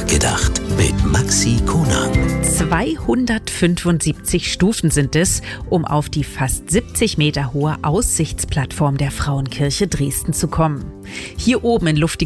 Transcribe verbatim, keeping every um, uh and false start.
Nachgedacht mit Maxi Konang. zweihundertfünfundsiebzig Stufen sind es, um auf die fast siebzig Meter hohe Aussichtsplattform der Frauenkirche Dresden zu kommen. Hier oben in luftiger